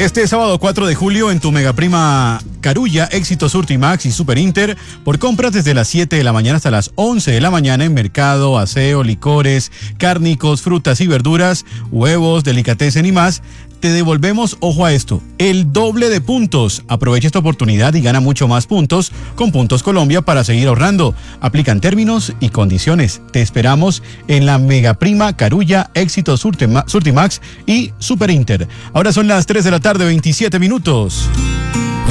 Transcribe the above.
Este sábado 4 de julio en tu Megaprima Carulla, Éxito Surtimax y Super Inter, por compras desde las 7 de la mañana hasta las 11 de la mañana en mercado, aseo, licores, cárnicos, frutas y verduras, huevos, delicatessen y más, te devolvemos, ojo a esto, el doble de puntos. Aprovecha esta oportunidad y gana mucho más puntos con Puntos Colombia para seguir ahorrando. Aplican términos y condiciones. Te esperamos en la Megaprima Carulla, Éxito Surtimax y Super Inter. Ahora son las 3 de la tarde, 27 minutos.